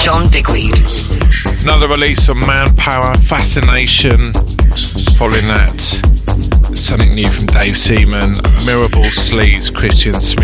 John Digweed. Another release from Manpower, Fascination. Following that, something new from Dave Seaman, Mirable Sleaze, Christian Smith.